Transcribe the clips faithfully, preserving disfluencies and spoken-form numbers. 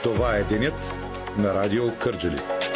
Това е денят на Радио Кърджали.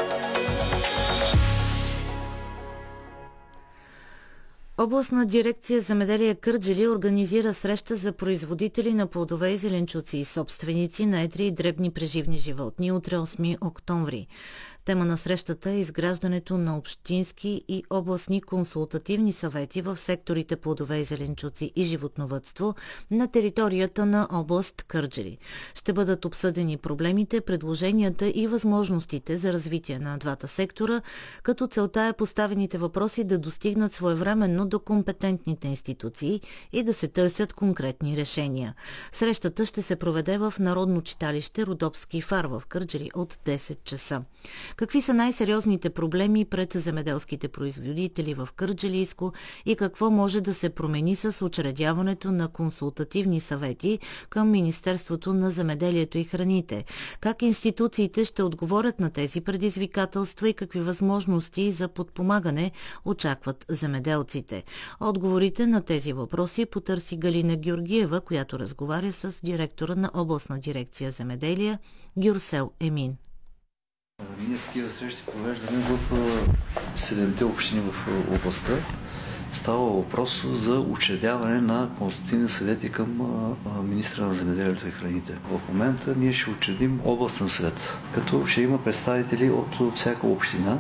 Областна дирекция земеделие Кърджали организира среща за производители на плодове и зеленчуци и собственици на едри и дребни преживни животни утре осми октомври. Тема на срещата е изграждането на общински и областни консултативни съвети в секторите плодове и зеленчуци и животновъдство на територията на област Кърджали. Ще бъдат обсъдени проблемите, предложенията и възможностите за развитие на двата сектора, като целта е поставените въпроси да достигнат своевременно до компетентните институции и да се търсят конкретни решения. Срещата ще се проведе в Народно читалище Родопски фар в Кърджали от десет часа. Какви са най-сериозните проблеми пред земеделските производители в Кърджалийско и какво може да се промени с учредяването на консултативни съвети към Министерството на земеделието и храните? Как институциите ще отговорят на тези предизвикателства и какви възможности за подпомагане очакват земеделците? Отговорите на тези въпроси потърси Галина Георгиева, която разговаря с директора на областна дирекция земеделие Гюрсел Емин. Ние такива срещи провеждаме в седемте общини в областта. Става въпрос за учредяване на консултативни съвети към министра на земеделието и храните. В момента ние ще учредим областен съвет, като ще има представители от всяка община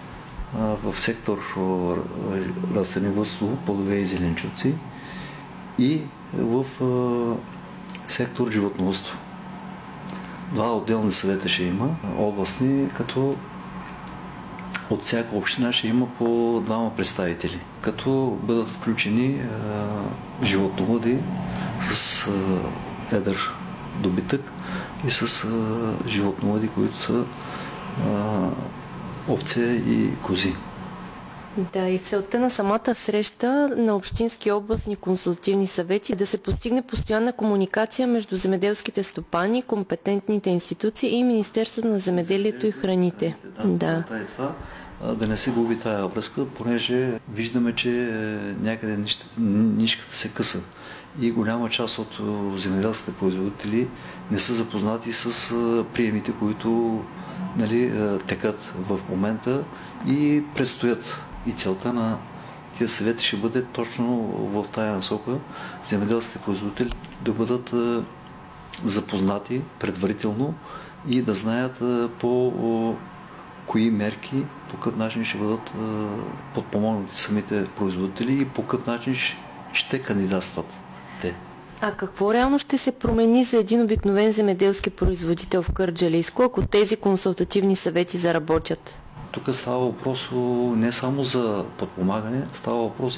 в сектор растениевъдство, плодове и зеленчуци и в сектор животновъдство. Два отделни съвета ще има, областни, като от всяка община ще има по двама представители, като бъдат включени е, животновъди с е, едър добитък и с е, животновъди, които са е, овце и кози. Да, и целта на самата среща на общински областни консултативни съвети е да се постигне постоянна комуникация между земеделските стопани, компетентните институции и Министерството на земеделието и храните. Да, да. Е това, да не се губи тая връзка, понеже виждаме, че някъде нишката се къса и голяма част от земеделските производители не са запознати с приемите, които, нали, текат в момента и предстоят. И целта на тия съвети ще бъде точно в тая насока земеделските производители да бъдат запознати предварително и да знаят по кои мерки, по какъв начин ще бъдат подпомогнати самите производители и по какъв начин ще кандидатстват те. А какво реално ще се промени за един обикновен земеделски производител в Кърджалийско, ако тези консултативни съвети заработят? Тук става въпрос не само за подпомагане, става въпрос